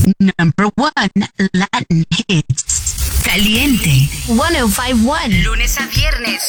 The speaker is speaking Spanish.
number one Latin hits. Caliente 1051. Lunes a viernes,